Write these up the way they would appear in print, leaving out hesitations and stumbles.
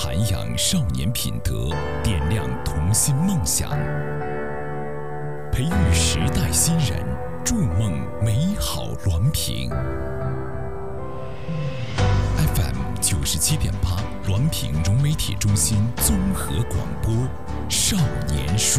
涵养少年品德，点亮童心梦想，培育时代新人，筑梦美好滦平。FM 97.8滦平融媒体中心综合广播，少年说。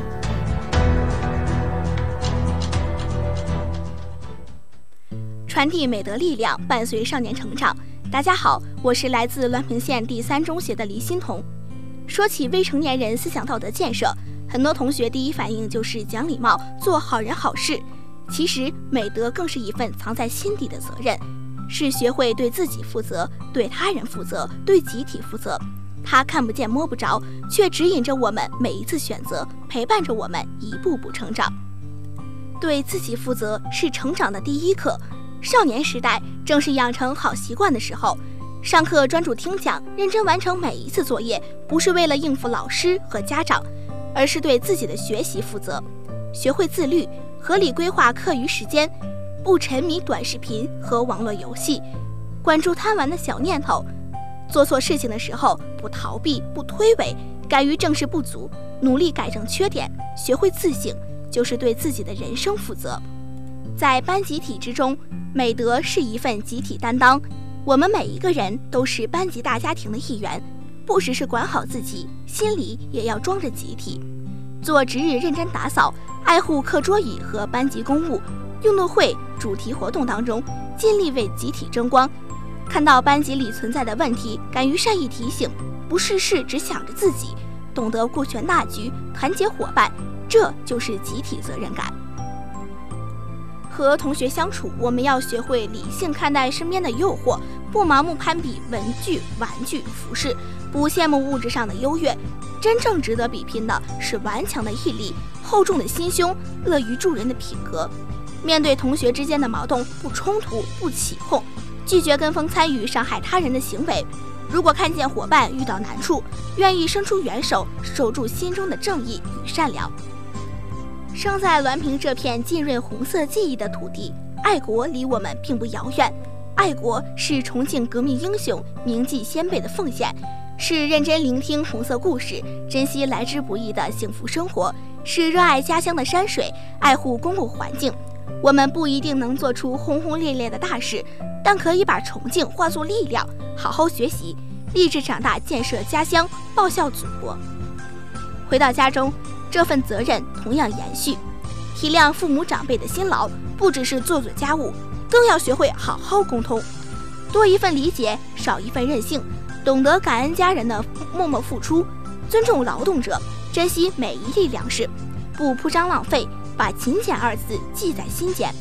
传递美德力量，伴随少年成长。大家好，我是来自滦平县第3中学的黎欣彤。说起未成年人思想道德建设，很多同学第一反应就是讲礼貌，做好人好事。其实美德更是一份藏在心底的责任，是学会对自己负责，对他人负责，对集体负责。它看不见摸不着，却指引着我们每一次选择，陪伴着我们一步步成长。对自己负责是成长的第一课。少年时代正是养成好习惯的时候，上课专注听讲，认真完成每一次作业，不是为了应付老师和家长，而是对自己的学习负责。学会自律，合理规划课余时间，不沉迷短视频和网络游戏，关注贪玩的小念头。做错事情的时候，不逃避，不推诿，敢于正视不足，努力改正缺点。学会自省，就是对自己的人生负责。在班集体之中，美德是一份集体担当，我们每一个人都是班级大家庭的一员，不只是管好自己，心里也要装着集体。做值日认真打扫，爱护课桌椅和班级公物，运动会主题活动当中尽力为集体争光。看到班级里存在的问题，敢于善意提醒，不事事只想着自己，懂得顾全大局，团结伙伴，这就是集体责任感。和同学相处，我们要学会理性看待身边的诱惑，不盲目攀比文具、玩具、服饰，不羡慕物质上的优越。真正值得比拼的是顽强的毅力、厚重的心胸、乐于助人的品格。面对同学之间的矛盾，不冲突，不起哄，拒绝跟风参与伤害他人的行为。如果看见伙伴遇到难处，愿意伸出援手，守住心中的正义与善良。生在滦平这片浸润红色记忆的土地，爱国离我们并不遥远。爱国是崇敬革命英雄、铭记先辈的奉献，是认真聆听红色故事，珍惜来之不易的幸福生活，是热爱家乡的山水，爱护公共环境。我们不一定能做出轰轰烈烈的大事，但可以把崇敬化作力量，好好学习，立志长大，建设家乡，报效祖国。回到家中，这份责任同样延续，体谅父母长辈的辛劳，不只是做做家务，更要学会好好沟通，多一份理解，少一份任性，懂得感恩家人的默默付出，尊重劳动者，珍惜每一粒粮食，不铺张浪费，把勤俭2字记在心间。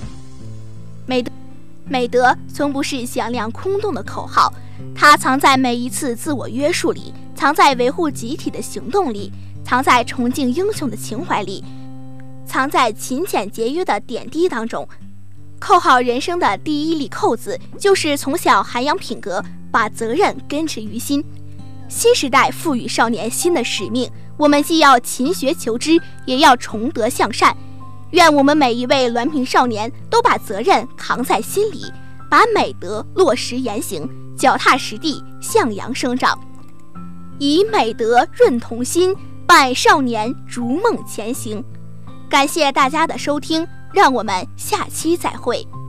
美德从不是响亮空洞的口号，它藏在每一次自我约束里，藏在维护集体的行动里，藏在崇敬英雄的情怀里，藏在勤俭节约的点滴当中。扣好人生的第一粒扣子，就是从小涵养品格，把责任根植于心。新时代赋予少年新的使命，我们既要勤学求知，也要崇德向善。愿我们每一位滦平少年都把责任扛在心里，把美德落实言行，脚踏实地，向阳生长，以美德润童心，伴少年逐梦前行。感谢大家的收听，让我们下期再会。